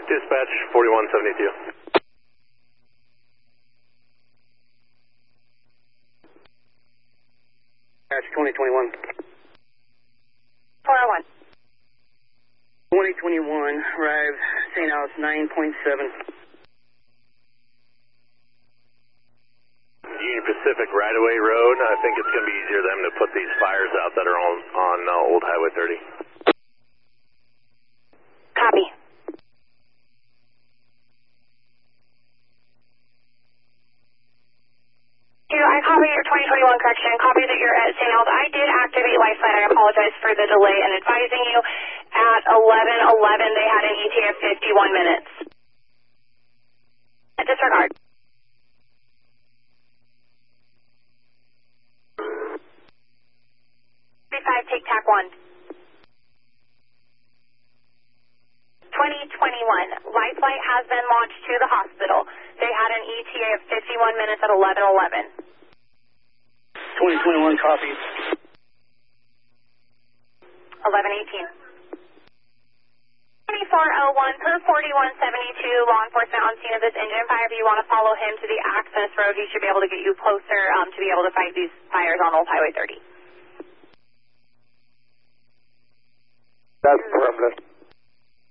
Dispatch 4172. Dispatch 2021. 401. 2021, arrived St. Alex 9.7. Union Pacific right-of-way road. I think it's going to be easier for them to put these fires out that are on Old Highway 30. Copy. I copy your 2021 correction. Copy that you're at St. Alex. I did activate Lifeline. I apologize for the delay in advising you. At 11:11, they had an ETA of 51 minutes. Disregard. 35, take TAC 1. 2021, Lifelight has been launched to the hospital. They had an ETA of 51 minutes at 11:11. 2021, copy. 11:18. 2401 per 4172, law enforcement on scene of this engine fire. If you want to follow him to the access road, he should be able to get you closer to be able to fight these fires on Old Highway 30. That's perfect.